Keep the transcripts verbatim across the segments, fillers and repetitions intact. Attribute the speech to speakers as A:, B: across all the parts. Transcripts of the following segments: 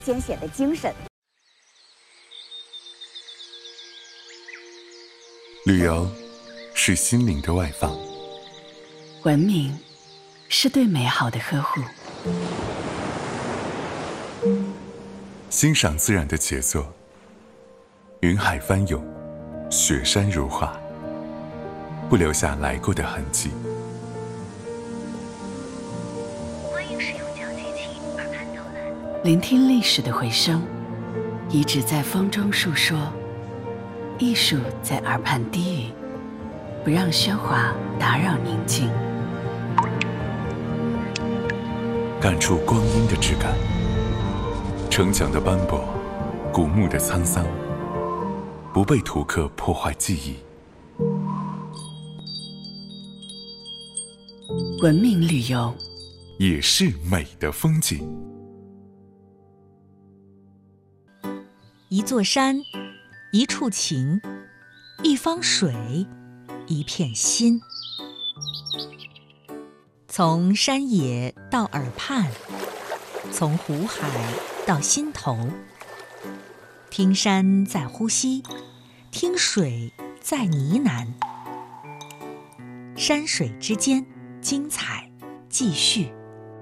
A: 艰险的精神。
B: 旅游是心灵的外放，
C: 文明是对美好的呵护，
B: 欣赏自然的杰作，云海翻涌，雪山如画，不留下来过的痕迹。
D: 欢迎使用讲机器耳畔导览，
C: 聆听历史的回声，遗址在风中述说，艺术在耳畔低语，不让喧哗打扰宁静。
B: 感触光阴的质感，城墙的斑驳，古墓的沧桑，不被图刻破坏记忆。
C: 文明旅游
B: 也是美的风景。
E: 一座山，一处情，一方水，一片心。从山野到耳畔，从湖海到心头，听山在呼吸，听水在呢喃，山水之间，精彩继续。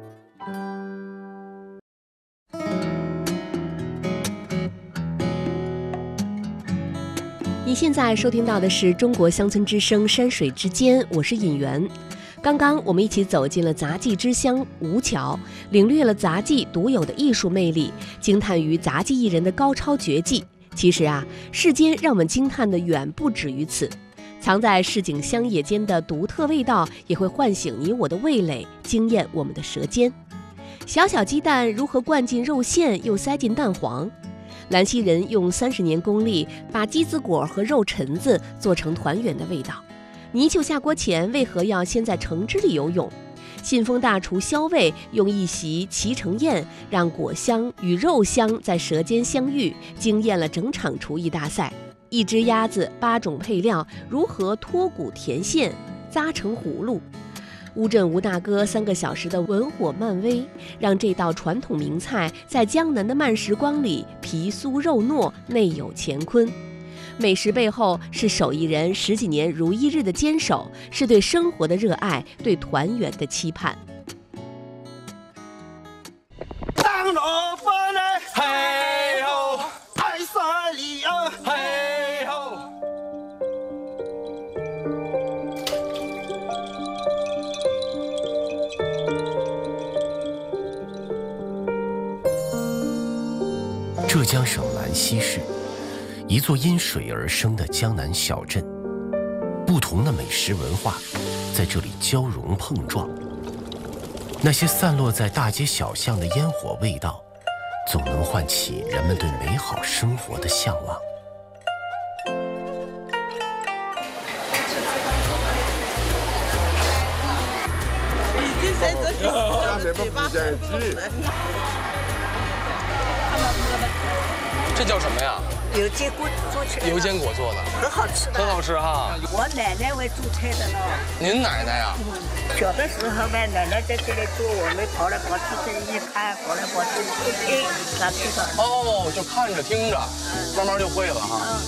F: 你现在收听到的是中国乡村之声山水之间，我是尹媛。刚刚我们一起走进了杂技之乡吴桥，领略了杂技独有的艺术魅力，惊叹于杂技艺人的高超绝技。其实啊，世间让我们惊叹的远不止于此，藏在市井乡野间的独特味道，也会唤醒你我的味蕾，惊艳我们的舌尖。小小鸡蛋如何灌进肉馅，又塞进蛋黄？兰溪人用三十年功力，把鸡子果和肉陈子做成团圆的味道。泥鳅下锅前为何要先在橙汁里游泳？信丰大厨肖卫用一席脐橙宴，让果香与肉香在舌尖相遇，惊艳了整场厨艺大赛。一只鸭子，八种配料，如何脱骨填馅，扎成葫芦？乌镇吴大哥三个小时的文火慢煨，让这道传统名菜在江南的慢时光里皮酥肉糯，内有乾坤。美食背后是手艺人十几年如一日的坚守，是对生活的热爱，对团圆的期盼。
G: 当老板呢，嘿吼，爱沙里啊，嘿吼。
H: 浙江省兰溪市，一座因水而生的江南小镇，不同的美食文化在这里交融碰撞。那些散落在大街小巷的烟火味道，总能唤起人们对美好生活的向往。
I: 已经在这里了，嘴巴很
J: 这叫什么呀？
I: 油煎果做出来的，
J: 油煎果做的，
I: 很好吃的，
J: 很好吃哈。
I: 我奶奶会做菜的呢。
J: 您奶奶呀？
I: 嗯，小的时候嘛，奶奶在这里做，我们跑来跑去，这一看，跑来跑去，哎，咋知道？
J: 哦，就看着听着，慢慢就会了哈。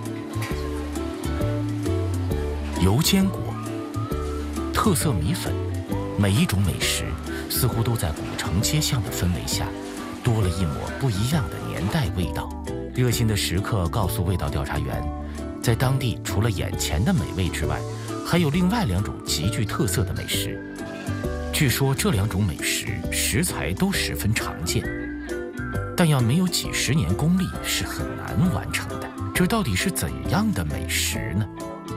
H: 油煎果，特色米粉，每一种美食似乎都在古城街巷的氛围下，多了一抹不一样的年代味道。热心的食客告诉味道调查员，在当地除了眼前的美味之外，还有另外两种极具特色的美食。据说这两种美食食材都十分常见，但要没有几十年功力是很难完成的。这到底是怎样的美食呢？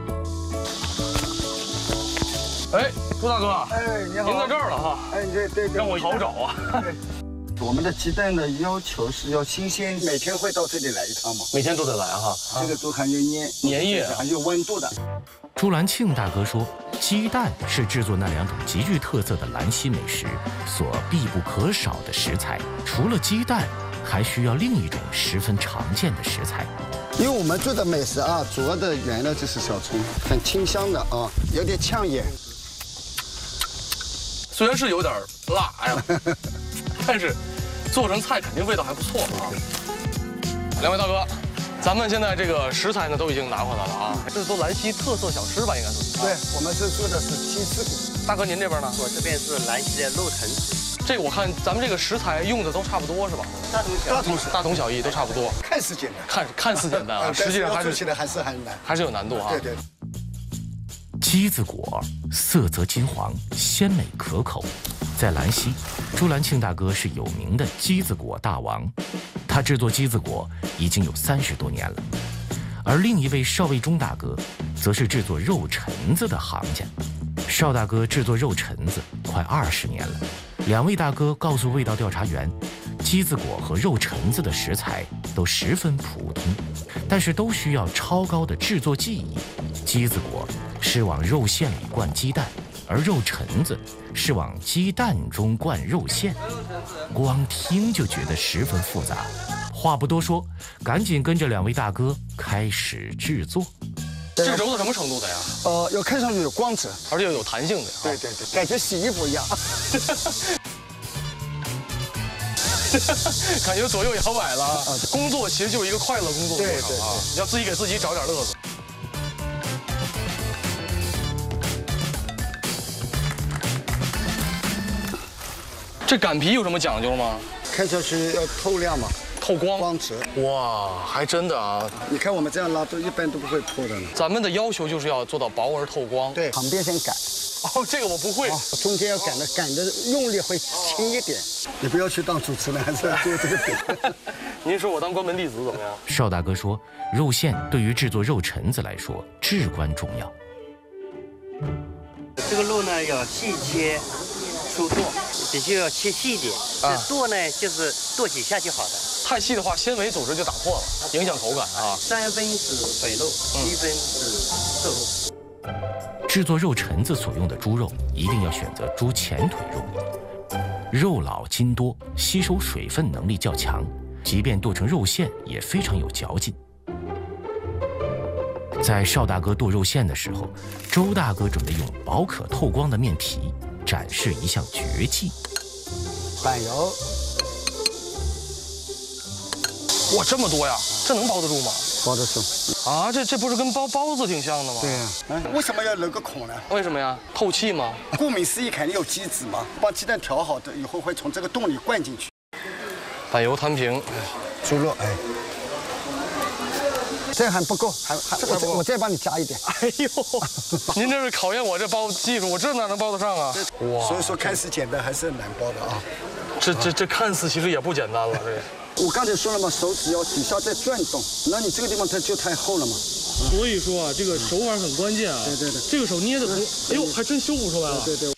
J: 哎，朱大哥，
G: 哎，你好，
J: 您在这儿了哈？
G: 哎，对对对，
J: 让我好找啊。
G: 我们的鸡蛋的要求是要新鲜，每天会到这里来一趟吗？
J: 每天都得来哈。
G: 这个都含有粘
J: 粘液，
G: 含有温度的。
H: 朱兰庆大哥说，鸡蛋是制作那两种极具特色的兰溪美食所必不可少的食材。除了鸡蛋，还需要另一种十分常见的食材。
G: 因为我们做的美食啊，主要的原料就是小葱，很清香的啊，有点呛眼。
J: 虽然是有点辣呀，但是做成菜肯定味道还不错啊。两位大哥，咱们现在这个食材呢都已经拿回来了啊，这是做兰溪特色小吃吧？应该是。
A: 对，我们是做的是鸡翅骨。
J: 大哥，您这边呢？
K: 我这边是兰溪的肉橙子。
J: 这个我看咱们这个食材用的都差不多是吧？
K: 大同小
A: 大同
J: 大同小异，都差不多。
A: 看似简单，
J: 看看似简单啊，实际上还是
A: 做起来还是很难，
J: 还是有难度啊。
A: 对对。
H: 鸡子果色泽金黄，鲜美可口。在兰溪，朱兰庆大哥是有名的鸡子果大王，他制作鸡子果已经有三十多年了。而另一位邵卫忠大哥，则是制作肉陈子的行家。邵大哥制作肉陈子快二十年了。两位大哥告诉味道调查员，鸡子果和肉陈子的食材都十分普通，但是都需要超高的制作技艺。鸡子果是往肉馅里灌鸡蛋，而肉陈子是往鸡蛋中灌肉馅，光听就觉得十分复杂。话不多说，赶紧跟着两位大哥开始制作。
J: 这揉到什么程度的呀？
A: 呃，要看上去有光泽，
J: 而且要有弹性的。
A: 对对对，感觉洗衣服一样。
J: 感觉左右摇摆了。工作其实就是一个快乐工作的过程啊，要自己给自己找点乐子。这擀皮有什么讲究吗？
A: 看上去要透亮嘛，
J: 透光、
A: 光泽。
J: 哇，还真的啊！
A: 你看我们这样拉都一般都不会破的呢。
J: 咱们的要求就是要做到薄而透光。
A: 对，旁边先擀。
J: 哦，这个我不会。
A: 哦、中间要擀的，擀的用力会轻一点。你不要去当主持人，还是要做这个饼。
J: 您说我当关门弟子怎么样？
H: 邵大哥说，肉馅对于制作肉陈子来说至关重要。
K: 这个肉呢要细切。粗剁，必须要切细一点。这剁呢，就是剁几下就好的。
J: 太细的话，纤维组织就打破了，影响口感啊。
K: 三分是肥肉，七分是瘦肉。
H: 制作肉陈子所用的猪肉一定要选择猪前腿肉，肉老筋多，吸收水分能力较强，即便剁成肉馅也非常有嚼劲。在邵大哥剁肉馅的时候，周大哥准备用薄可透光的面皮。展示一项绝技，
A: 板油。
J: 哇，这么多呀！这能包得住吗？
A: 包得住。
J: 啊，这这不是跟包包子挺像的吗？
A: 对呀、啊。哎，为什么要留个孔呢？
J: 为什么呀？透气吗？
A: 顾名思义，肯定有机子嘛，把鸡蛋调好的以后会从这个洞里灌进去。
J: 板油摊平，
A: 猪肉，哎。这还不够，还还我再我再帮你加一点。
J: 哎呦，您这是考验我这包技术，我这哪能包得上啊？
A: 哇！所以说看似简单，还是很难包的啊。
J: 这这这看似其实也不简单了，这。
A: 我刚才说了嘛，手指要底下在转动，那你这个地方它就太厚了嘛。
J: 所以说啊，这个手法很关键啊。
A: 对对对。
J: 这个手捏的从，哎呦，还真修补出来了。
A: 对对。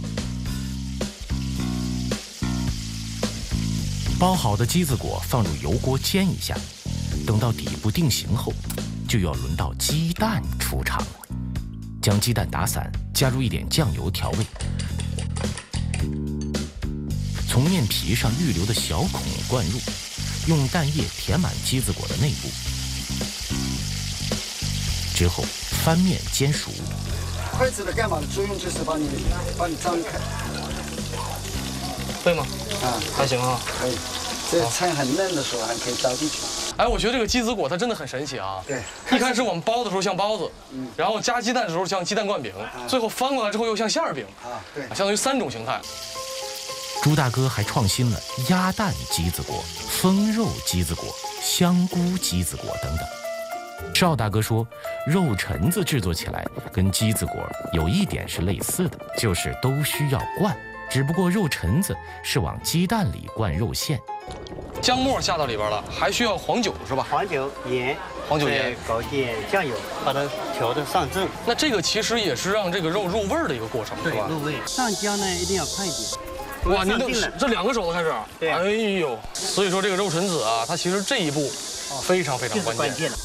H: 包好的鸡子果放入油锅煎一下。等到底部定型后，就要轮到鸡蛋出场了。将鸡蛋打散，加入一点酱油调味。从面皮上预留的小孔灌入，用蛋液填满鸡子果的内部。之后翻面煎熟。
A: 筷子的干嘛的作用就是帮你帮你张开。
J: 会吗？
A: 啊，
J: 还行啊，
A: 可以。这菜很嫩的时候还可以倒进去。
J: 哎，我觉得这个鸡子果它真的很神奇啊！
A: 对，
J: 一开始我们包的时候像包子，嗯，然后加鸡蛋的时候像鸡蛋灌饼，最后翻过来之后又像馅儿饼，
A: 啊，对，
J: 相当于三种形态。
H: 朱大哥还创新了鸭蛋鸡子果、风肉鸡子果、香菇鸡子果等等。邵大哥说，肉陈子制作起来跟鸡子果有一点是类似的，就是都需要灌，只不过肉陈子是往鸡蛋里灌肉馅。
J: 姜末下到里边了，还需要黄酒是吧？
K: 黄酒、盐、
J: 黄酒盐，
K: 搞点酱油，把它调得上正。
J: 那这个其实也是让这个肉入味儿的一个过程，是吧？
K: 入味。上姜呢一定要快一点。
J: 哇，您这这两个手都开始？
K: 对。
J: 哎呦，所以说这个肉陈子啊，它其实这一步非常非常关键。
K: 关键了。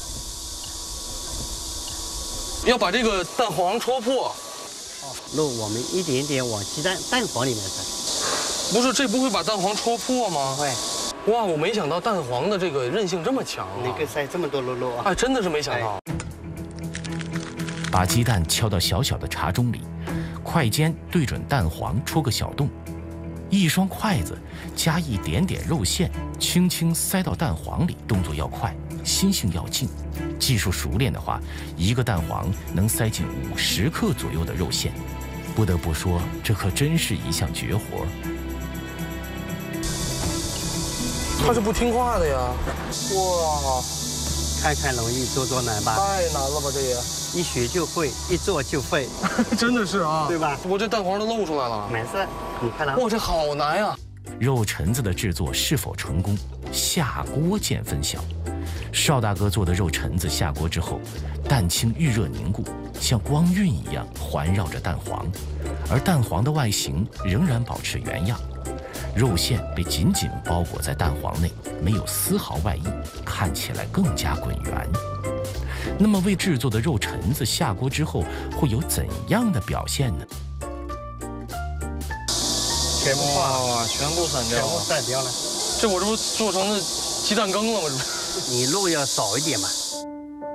J: 要把这个蛋黄戳破。
K: 肉我们一点一点往鸡蛋蛋黄里面塞。
J: 不是，这不会把蛋黄戳破吗？
K: 会。
J: 哇，我没想到蛋黄的这个韧性这么强啊！
K: 能够塞这么多肉肉啊！
J: 哎，真的是没想到。
H: 把鸡蛋敲到小小的茶盅里，快煎对准蛋黄戳个小洞， 一双筷子加一点点肉馅，轻轻塞到蛋黄里，动作要快，心性要静。技术熟练的话，一个蛋黄能塞进五十克左右的肉馅。不得不说，这可真是一项绝活。
J: 他是不听话的呀！哇，
K: 看看容易，做做难吧？
J: 太难了吧，这也
K: 一学就会，一做就会，
J: 真的是啊，
K: 对吧？
J: 我这蛋黄都露出来了，
K: 没事，你看了。
J: 哇，这好难呀！
H: 肉蛏子的制作是否成功，下锅见分晓。邵大哥做的肉蛏子下锅之后，蛋清遇热凝固，像光晕一样环绕着蛋黄，而蛋黄的外形仍然保持原样，肉馅被紧紧包裹在蛋黄内，没有丝毫外溢，看起来更加滚圆。那么未制作的肉蛏子下锅之后会有怎样的表现呢？
J: 全部化，全部散掉了，
K: 全部散掉了。
J: 这我这不做成了鸡蛋羹了吗？这不是？
K: 你肉要少一点嘛。